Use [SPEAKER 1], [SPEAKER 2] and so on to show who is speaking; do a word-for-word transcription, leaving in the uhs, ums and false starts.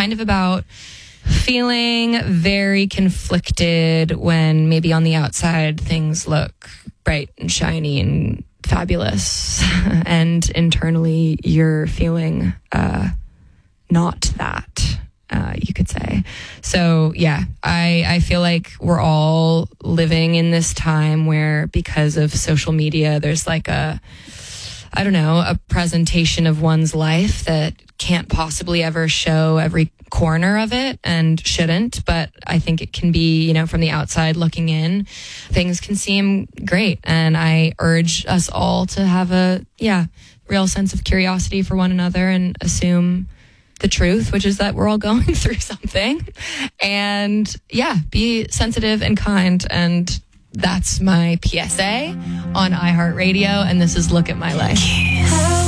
[SPEAKER 1] kind of about feeling very conflicted when maybe on the outside things look bright and shiny and fabulous, and internally you're feeling uh, not that, uh, you could say. So yeah, I, I feel like we're all living in this time where, because of social media, there's like a, I don't know, a presentation of one's life that can't possibly ever show every corner of it, and shouldn't. But I think it can be, you know, from the outside looking in, things can seem great. And I urge us all to have a, yeah, real sense of curiosity for one another and assume the truth, which is that we're all going through something. And yeah, be sensitive and kind. And that's my P S A on iHeartRadio. And this is Look at My Life.